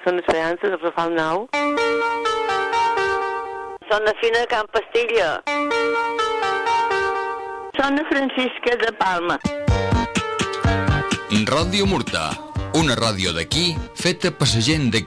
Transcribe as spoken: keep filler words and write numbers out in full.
Són Esperança de Rafal Nou. Són la Fina de Can Pastilla. Són la Francisca de Palma. Ràdio Murta, una ràdio d'aquí feta per la gent d'aquí.